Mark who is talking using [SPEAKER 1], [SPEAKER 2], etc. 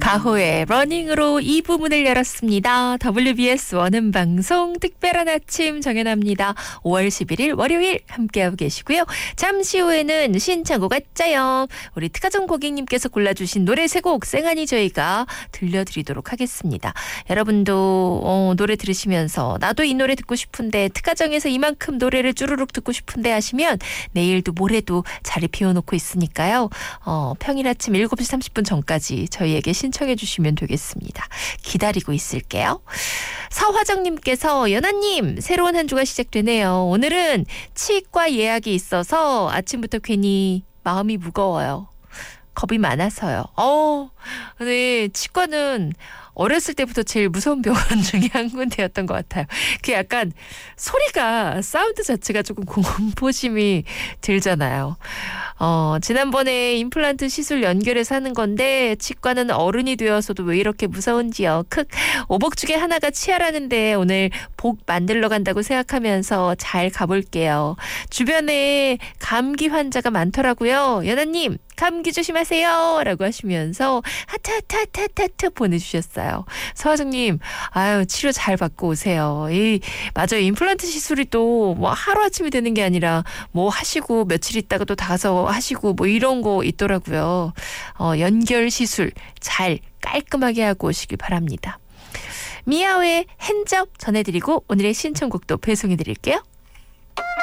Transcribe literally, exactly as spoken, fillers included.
[SPEAKER 1] 가호의 러닝으로 이 부문을 열었습니다. 더블유비에스 원음방송 특별한 아침 정연합니다. 오월 십일일 월요일 함께하고 계시고요. 잠시 후에는 신청곡 짜요. 우리 특가정 고객님께서 골라주신 노래 세 곡 쌩하니 저희가 들려드리도록 하겠습니다. 여러분도 어, 노래 들으시면서 나도 이 노래 듣고 싶은데 특가정에서 이만큼 노래를 쭈루룩 듣고 싶은데 하시면 내일도 모레도 자리 비워놓고 있으니까요. 어, 평일 아침 일곱 시 삼십 분 전까지 저희에게 신청해 주시면 되겠습니다. 기다리고 있을게요. 서화정님께서 연아님 새로운 한 주가 시작되네요. 오늘은 치과 예약이 있어서 아침부터 괜히 마음이 무거워요. 겁이 많아서요. 어, 네, 치과는 어렸을 때부터 제일 무서운 병원 중에 한 군데였던 것 같아요. 그 약간 소리가 사운드 자체가 조금 공포심이 들잖아요. 어, 지난번에 임플란트 시술 연결해서 하는 건데 치과는 어른이 되어서도 왜 이렇게 무서운지요. 크 오복 중에 하나가 치아라는데 오늘 복 만들러 간다고 생각하면서 잘 가볼게요. 주변에 감기 환자가 많더라고요. 연아님 감기 조심하세요 라고 하시면서 하트 하트 하트 하트, 하트 보내주셨어요. 서화정님 아유 치료 잘 받고 오세요. 이 맞아요. 임플란트 시술이 또 뭐 하루아침에 되는 게 아니라 뭐 하시고 며칠 있다가 또 가서 하시고 뭐 이런 거 있더라고요. 어, 연결 시술 잘 깔끔하게 하고 오시길 바랍니다. 미아의 핸즈업 전해드리고 오늘의 신청곡도 배송해드릴게요.